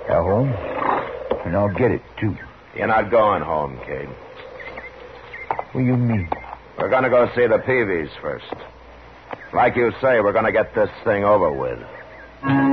At home? And I'll get it, too. You're not going home, kid. What do you mean? We're going to go see the Peavies first. Like you say, we're going to get this thing over with.